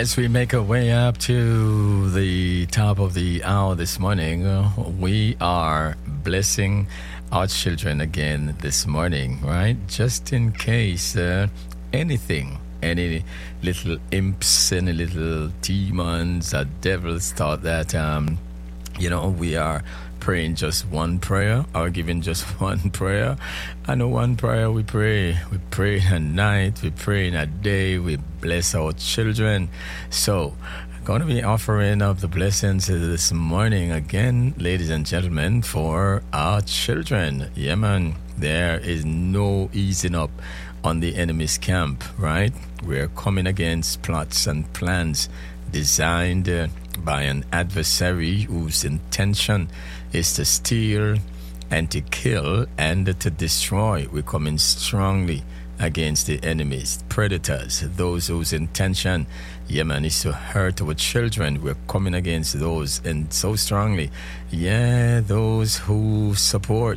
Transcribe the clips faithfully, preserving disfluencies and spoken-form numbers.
As we make our way up to the top of the hour this morning, uh, we are blessing our children again this morning, right? Just in case uh, anything, any little imps, any little demons or devils thought that, um, you know, we are praying just one prayer or giving just one prayer. I know one prayer we pray. We pray at night, we pray in a day, we bless our children. So, I'm going to be offering up the blessings this morning again, ladies and gentlemen, for our children. Yeah, man, there is no easing up on the enemy's camp, right? We're coming against plots and plans designed uh, by an adversary whose intention is to steal and to kill and to destroy. We're coming strongly against the enemies, predators, those whose intention, yeah man, is to hurt our children. We're coming against those, and so strongly. Yeah, those who support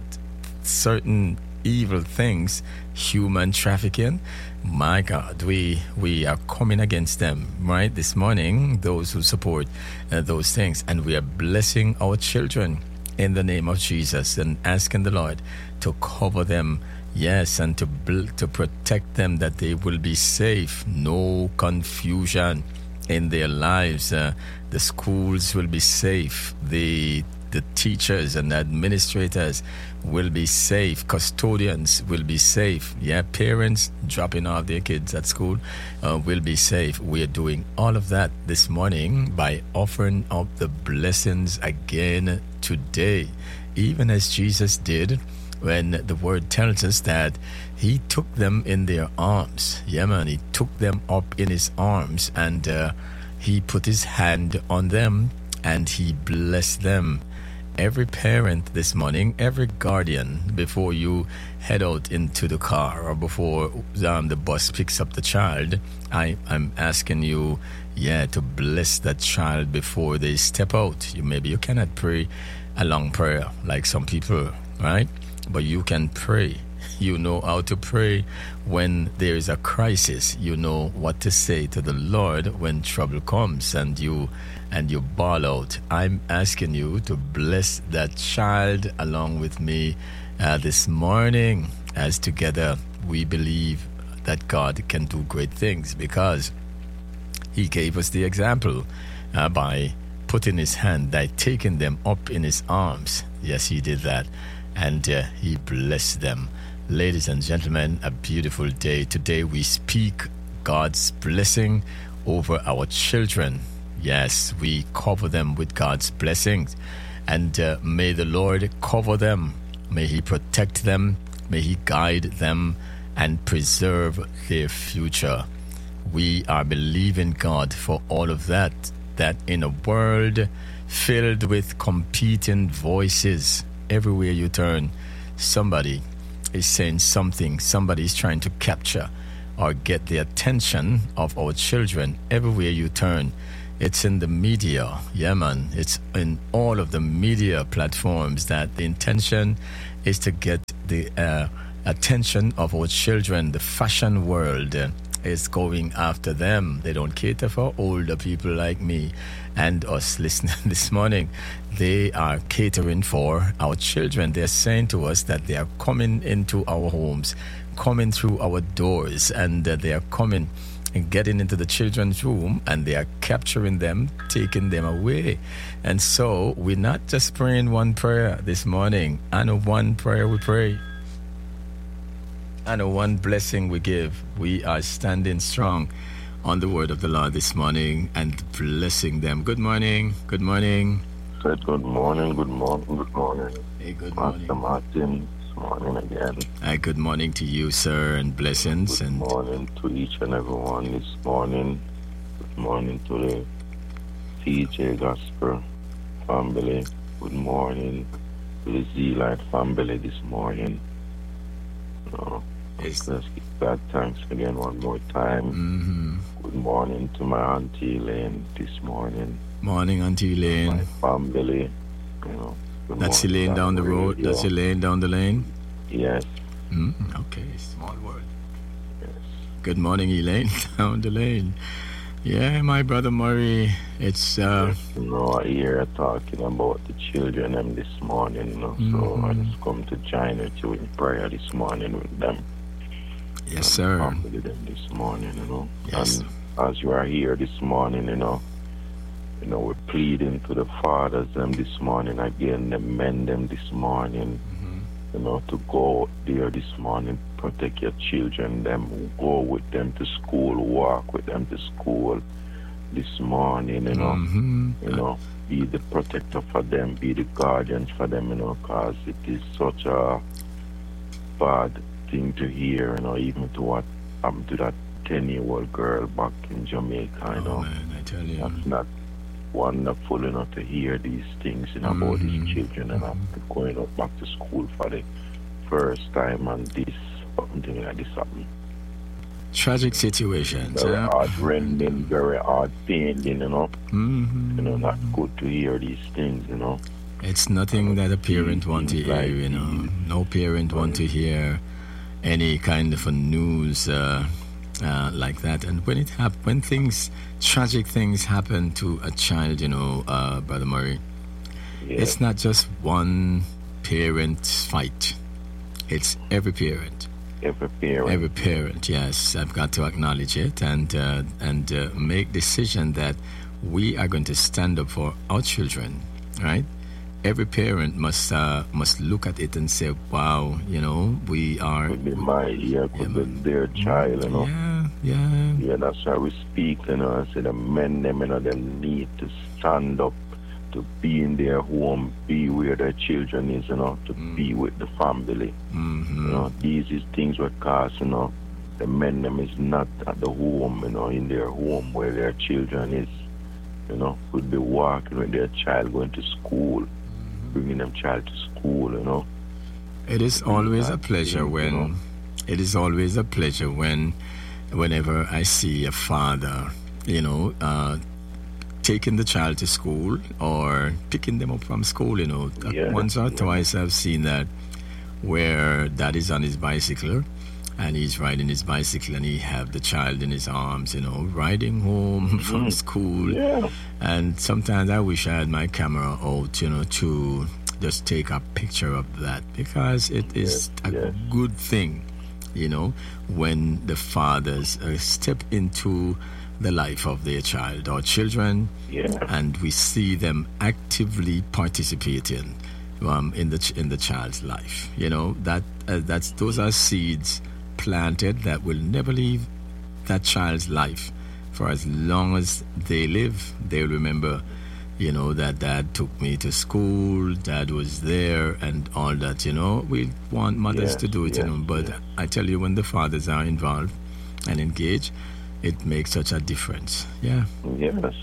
certain evil things, human trafficking, my God, we we are coming against them, right, this morning, those who support uh, those things, and we are blessing our children in the name of Jesus and asking the Lord to cover them, yes, and to bl- to protect them, that they will be safe, no confusion in their lives. Uh, the schools will be safe, the the teachers and administrators will be safe, custodians will be safe, yeah, parents dropping off their kids at school uh, will be safe. We are doing all of that this morning by offering up the blessings again today, even as Jesus did when the word tells us that he took them in their arms. Yeah, man, he took them up in his arms, and uh, he put his hand on them and he blessed them. Every parent this morning, every guardian, before you head out into the car or before um, the bus picks up the child, I, I'm asking you, yeah, to bless that child before they step out. You maybe you cannot pray a long prayer like some people, right? But you can pray. You know how to pray when there is a crisis. You know what to say to the Lord when trouble comes, and you and you bawl out. I'm asking you to bless that child along with me uh, this morning, as together we believe that God can do great things, because he gave us the example uh, by putting his hand, by taking them up in his arms. Yes, he did that, and uh, he blessed them. Ladies and gentlemen, a beautiful day. Today we speak God's blessing over our children. Yes, we cover them with God's blessings, and uh, may the Lord cover them. May he protect them. May he guide them and preserve their future. We are believing God for all of that, that in a world filled with competing voices, everywhere you turn, somebody is saying something. Somebody is trying to capture or get the attention of our children. Everywhere you turn, it's in the media, yeah man, it's in all of the media platforms that the intention is to get the uh, attention of our children. The fashion world uh, is going after them. They don't cater for older people like me and us listening this morning. They are catering for our children. They're saying to us that they are coming into our homes, coming through our doors, and uh, they are coming and getting into the children's room, and they are capturing them, taking them away. And so we're not just praying one prayer this morning. I know one prayer we pray. I know one blessing we give. We are standing strong on the word of the Lord this morning and blessing them. Good morning. Good morning. Said good morning. Good morning. Good morning. Hey, good Master morning. Martin. Morning again. Hi, good morning to you, sir, and blessings. Good and morning to each and everyone this morning. Good morning to the T J Gospel family. Good morning to the Z-Light family this morning. So, Yes. let's give God thanks again one more time. Mm-hmm. Good morning to my Auntie Elaine this morning. Morning, Auntie Elaine. My family, you know. Good That's morning, Elaine down the road. radio. That's Elaine down the lane. Yes. Mm, okay, small world. Yes. Good morning, Elaine down the lane. Yeah, my brother Murray, it's uh You know, I hear talking about the children them this morning, you know. So I mhm. just come to join with you in prayer this morning with them. Yes, And sir. talk with them this morning, you know. Yes. And as you are here this morning, you know, you know, we're pleading to the fathers them this morning again, the men them this morning, Mhm. you know, to go there this morning, protect your children, them go with them to school, walk with them to school this morning, you know, Mhm. you know, be the protector for them, be the guardians for them, you know, because it is such a bad thing to hear, you know, even to what happened to that ten-year-old girl back in Jamaica, you Oh know. man, I tell you. That's not wonderful enough to hear these things, you know, about Mhm. these children and after going up back to school for the first time and this, something like this happened. Tragic situations. Very Yeah. hard rending, very hard painting, you know. Mhm. You know, not good to hear these things, you know. It's nothing that a parent want to Things hear, like you know. these. No parent want to hear any kind of a news uh, uh, like that. And when it hap- when things, tragic things happen to a child, you know, uh, Brother Murray, Yeah. it's not just one parent fight. It's every parent. Every parent. Every parent, yes, I've got to acknowledge it and uh, and uh, make decision that we are going to stand up for our children, right? Every parent must uh, must look at it and say, "Wow, you know, we are." Could be my, yeah, could Yeah, be their child, you know. Yeah, yeah. Yeah, that's why we speak, you know. I say the men, them, you know, they need to stand up, to be in their home, be where their children is, you know, to be with the family. Mm-hmm. You know, these is things what cause, you know, the men, them is not at the home, you know, in their home where their children is, you know, could be walking with their child, going to school, bringing them child to school, you know. It is always a pleasure when it is always a pleasure when whenever I see a father, you know, uh, taking the child to school or picking them up from school, you know. Yeah, Once or yeah. twice I've seen that where dad is on his bicycle and he's riding his bicycle and he have the child in his arms, you know, riding home from school. Yeah. And sometimes I wish I had my camera out, you know, to just take a picture of that because it is Yes, a yes. good thing, you know, when the fathers uh, step into the life of their child or children, Yeah. and we see them actively participating um, in the ch- in the child's life. You know that uh, that's those are seeds planted that will never leave that child's life for as long as they live. They'll remember, you know, that dad took me to school, dad was there, and all that. You know, we want mothers Yes, to do it, yes, you know, but yes. I tell you, when the fathers are involved and engaged, it makes such a difference. Yeah. Yes.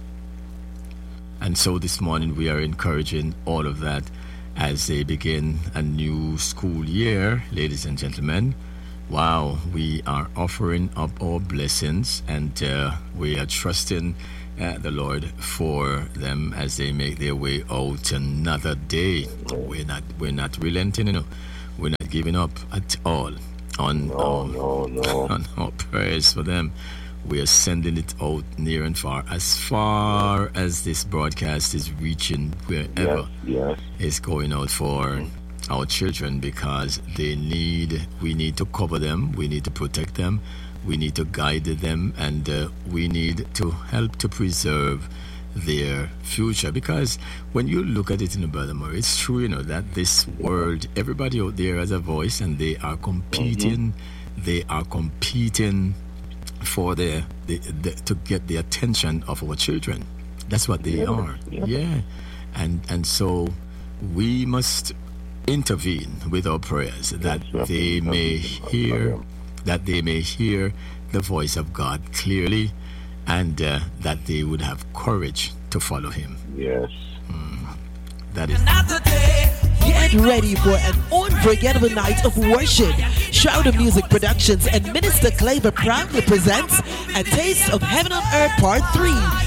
And so this morning we are encouraging all of that as they begin a new school year, ladies and gentlemen. Wow, we are offering up our blessings and uh, we are trusting uh, the Lord for them as they make their way out another day. We're not, we're not relenting, you know. We're not giving up at all on No, our, no, no. on our prayers for them. We are sending it out near and far, as far as this broadcast is reaching, wherever Yes, yes. it's going out for our children, because they need, we need to cover them, we need to protect them, we need to guide them, and uh, we need to help to preserve their future. Because when you look at it in a brother Murray, it's true, you know, that this world, everybody out there has a voice and they are competing, mm-hmm. they are competing for the, the, the to get the attention of our children. That's what they Yeah, are. yeah. Yeah. And and so we must intervene with our prayers that Yes, they yes, may yes. hear that they may hear the voice of God clearly, and uh, that they would have courage to follow him. Yes. That is Another day. Get ready for an unforgettable night of worship. Shroud of Music Productions and Minister Claver proudly presents A Taste of Heaven on Earth Part three,